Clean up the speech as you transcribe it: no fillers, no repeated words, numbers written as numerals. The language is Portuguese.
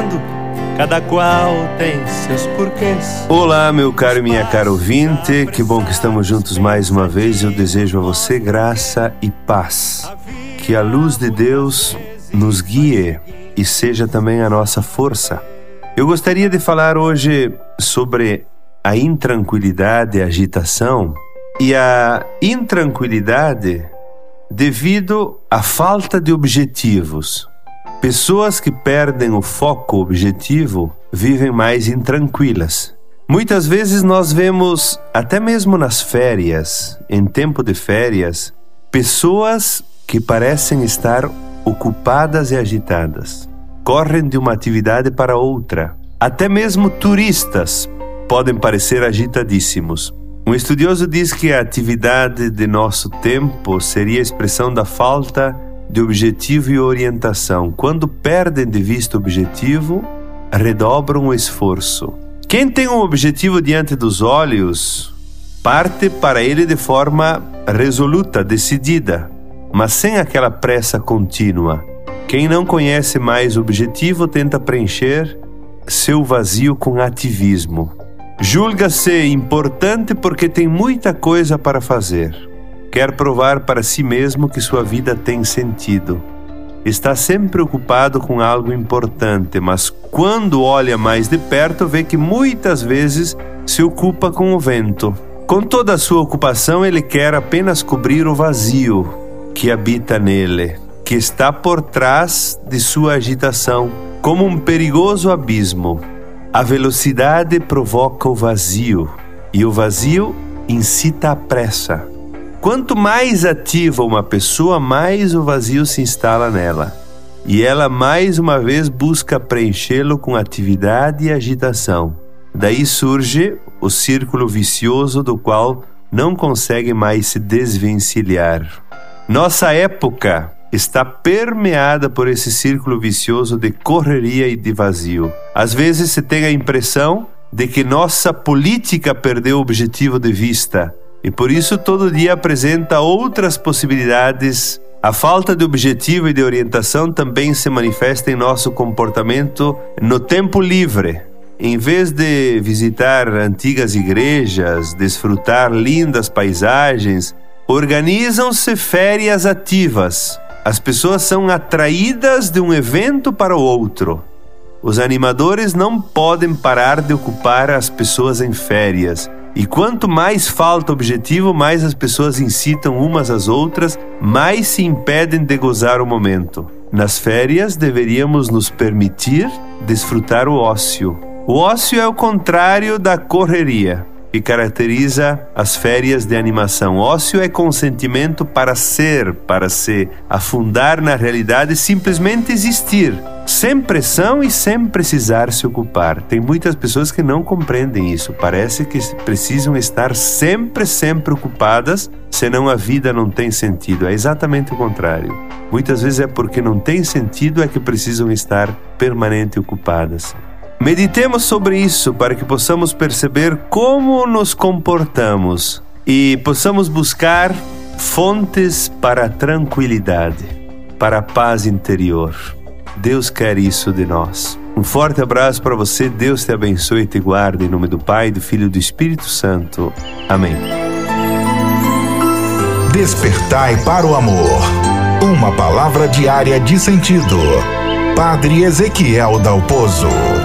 chegando, cada qual tem seus porquês. Olá, meu caro e minha cara ouvinte, que bom que estamos juntos mais uma vez. Eu desejo a você graça e paz. Que a luz de Deus nos guie e seja também a nossa força. Eu gostaria de falar hoje sobre a intranquilidade e a agitação. E a intranquilidade devido à falta de objetivos. Pessoas que perdem o foco objetivo vivem mais intranquilas. Muitas vezes nós vemos, até mesmo nas férias, em tempo de férias, pessoas que parecem estar ocupadas e agitadas. Correm de uma atividade para outra. Até mesmo turistas podem parecer agitadíssimos. Um estudioso diz que a atividade de nosso tempo seria a expressão da falta de objetivo e orientação. Quando perdem de vista o objetivo, redobram o esforço. Quem tem um objetivo diante dos olhos, parte para ele de forma resoluta, decidida, mas sem aquela pressa contínua. Quem não conhece mais o objetivo tenta preencher seu vazio com ativismo. Julga-se importante porque tem muita coisa para fazer. Quer provar para si mesmo que sua vida tem sentido. Está sempre ocupado com algo importante, mas quando olha mais de perto, vê que muitas vezes se ocupa com o vento. Com toda a sua ocupação, ele quer apenas cobrir o vazio que habita nele, que está por trás de sua agitação, como um perigoso abismo. A velocidade provoca o vazio, e o vazio incita a pressa. Quanto mais ativa uma pessoa, mais o vazio se instala nela. E ela mais uma vez busca preenchê-lo com atividade e agitação. Daí surge o círculo vicioso do qual não consegue mais se desvencilhar. Nossa época está permeada por esse círculo vicioso de correria e de vazio. Às vezes se tem a impressão de que nossa política perdeu o objetivo de vista e por isso todo dia apresenta outras possibilidades. A falta de objetivo e de orientação também se manifesta em nosso comportamento no tempo livre. Em vez de visitar antigas igrejas, desfrutar lindas paisagens, organizam-se férias ativas. As pessoas são atraídas de um evento para o outro. Os animadores não podem parar de ocupar as pessoas em férias. E quanto mais falta objetivo, mais as pessoas incitam umas às outras, mais se impedem de gozar o momento. Nas férias, deveríamos nos permitir desfrutar o ócio. O ócio é o contrário da correria, que caracteriza as férias de animação. Ócio é consentimento para ser, para se afundar na realidade, simplesmente existir, sem pressão e sem precisar se ocupar. Tem muitas pessoas que não compreendem isso. Parece que precisam estar sempre ocupadas, senão a vida não tem sentido. É exatamente o contrário. Muitas vezes é porque não tem sentido é que precisam estar permanente ocupadas. Meditemos sobre isso para que possamos perceber como nos comportamos e possamos buscar fontes para a tranquilidade, para a paz interior. Deus quer isso de nós. Um forte abraço para você. Deus te abençoe e te guarde. Em nome do Pai, do Filho e do Espírito Santo. Amém. Despertai para o amor. Uma palavra diária de sentido. Padre Ezequiel Dalpozo.